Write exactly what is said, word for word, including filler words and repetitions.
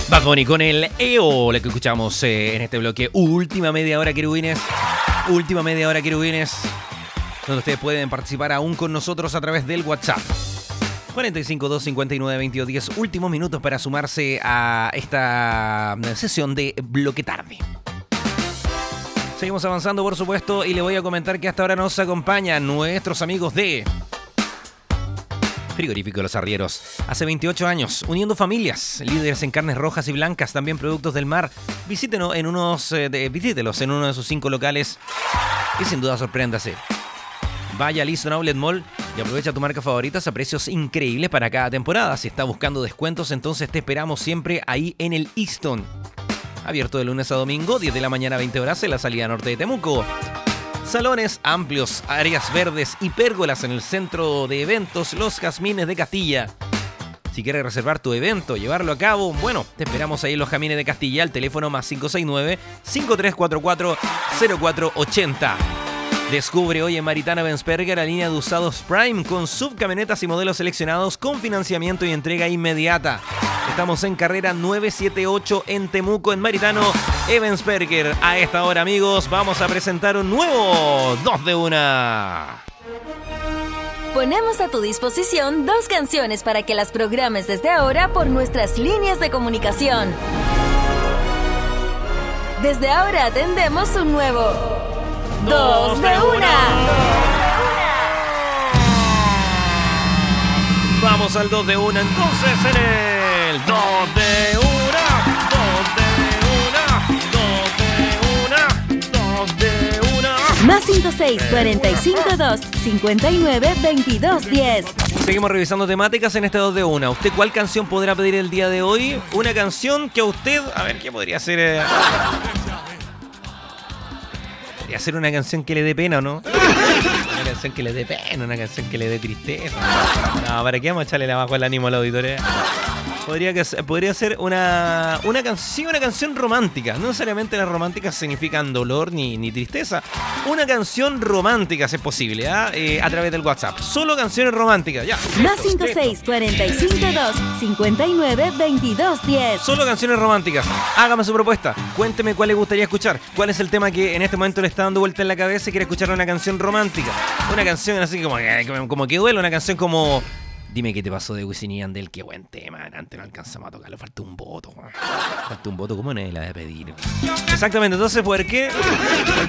Bad Bunny con el E O, lo que escuchamos eh, en este bloque. Última media hora, querubines. Última media hora, querubines. Donde ustedes pueden participar aún con nosotros a través del WhatsApp. cuarenta y cinco, dos cincuenta y nueve, veintidós diez. Últimos minutos para sumarse a esta sesión de Bloque Tarde. Seguimos avanzando, por supuesto, y le voy a comentar que hasta ahora nos acompañan nuestros amigos de Frigorífico Los Arrieros. Hace veintiocho años, uniendo familias, líderes en carnes rojas y blancas, también productos del mar. Visítenos en unos, eh, de, visítelos en uno de sus cinco locales y sin duda sorpréndase. Vaya al Easton Outlet Mall y aprovecha tu marca favoritas a precios increíbles para cada temporada. Si está buscando descuentos, entonces te esperamos siempre ahí en el Easton. Abierto de lunes a domingo, diez de la mañana a veinte horas en la salida norte de Temuco. Salones amplios, áreas verdes y pérgolas en el centro de eventos Los Jazmines de Castilla. Si quieres reservar tu evento, llevarlo a cabo, bueno, te esperamos ahí en Los Jazmines de Castilla, al teléfono más cinco seis nueve, cinco tres cuatro cuatro, cero cuatro ocho cero. Descubre hoy en Maritana Benzberger la línea de usados Prime con subcamionetas y modelos seleccionados con financiamiento y entrega inmediata. Estamos en carrera novecientos setenta y ocho en Temuco, en Maritano Ebensberger. A esta hora, amigos, vamos a presentar un nuevo dos de una. Ponemos a tu disposición dos canciones para que las programes desde ahora por nuestras líneas de comunicación. Desde ahora atendemos un nuevo dos de una. Vamos al dos de una, entonces en el dos de una, dos de una, dos de una, dos de una. Más cinco seis, cuarenta y cinco, dos, cincuenta y nueve, veintidós, diez. Seguimos revisando temáticas en este dos de una. ¿Usted cuál canción podrá pedir el día de hoy? Una canción que a usted... A ver, ¿qué podría ser? Eh? Podría ser una canción que le dé pena, ¿o no? Una canción que le dé pena, una canción que le dé tristeza. No, ¿para qué vamos a echarle abajo el ánimo a la auditoría? Podría, que, podría ser una, una, canción, una canción romántica. No necesariamente las románticas significan dolor ni, ni tristeza. Una canción romántica, si es posible, ¿eh? Eh, a través del WhatsApp. Solo canciones románticas, ya. Más cinco seis, cuarenta y cinco, dos, cincuenta y nueve, veintidós, diez. Solo canciones románticas. Hágame su propuesta. Cuénteme cuál le gustaría escuchar. ¿Cuál es el tema que en este momento le está dando vuelta en la cabeza y quiere escuchar una canción romántica? Una canción así como, como que duele, una canción como... Dime qué te pasó de Wisin y Yandel, qué buen tema. Antes no alcanzamos a tocarlo, falta un voto. Falta un voto, ¿cómo no la de pedir? Exactamente, entonces, ¿por qué?